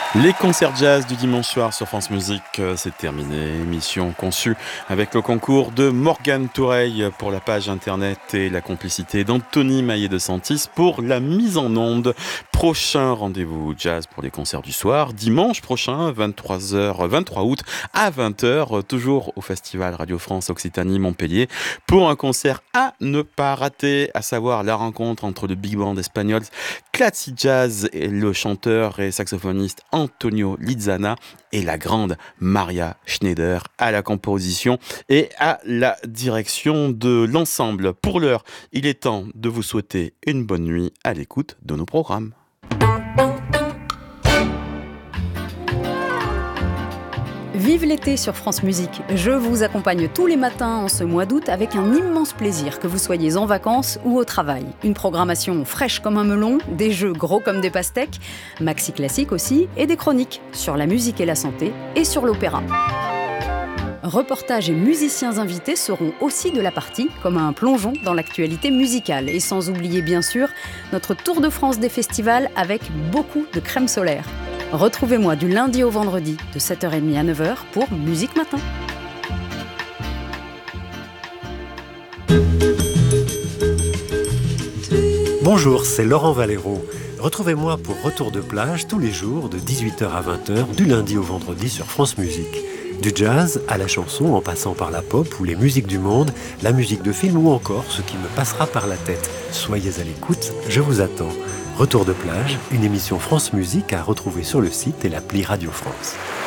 Les concerts jazz du dimanche soir sur France Musique, c'est terminé. Émission conçue avec le concours de Morgane Toureille pour la page internet et la complicité d'Anthony Maillet de Santis pour la mise en onde. Prochain rendez-vous jazz pour les concerts du soir, dimanche prochain, 23 août à 20h, toujours au Festival Radio France Occitanie Montpellier, pour un concert à ne pas rater, à savoir la rencontre entre le big band espagnol Classic Jazz et le chanteur et saxophoniste Antonio Lizana et la grande Maria Schneider à la composition et à la direction de l'ensemble. Pour l'heure, il est temps de vous souhaiter une bonne nuit à l'écoute de nos programmes. Vive l'été sur France Musique. Je vous accompagne tous les matins en ce mois d'août avec un immense plaisir, que vous soyez en vacances ou au travail. Une programmation fraîche comme un melon, des jeux gros comme des pastèques, maxi classique aussi, et des chroniques sur la musique et la santé et sur l'opéra. Reportages et musiciens invités seront aussi de la partie, comme un plongeon dans l'actualité musicale. Et sans oublier bien sûr notre tour de France des festivals avec beaucoup de crème solaire. Retrouvez-moi du lundi au vendredi de 7h30 à 9h pour Musique Matin. Bonjour, c'est Laurent Valero. Retrouvez-moi pour Retour de plage tous les jours de 18h à 20h du lundi au vendredi sur France Musique. Du jazz à la chanson en passant par la pop ou les musiques du monde, la musique de film ou encore ce qui me passera par la tête. Soyez à l'écoute, je vous attends. Retour de plage, une émission France Musique à retrouver sur le site et l'appli Radio France.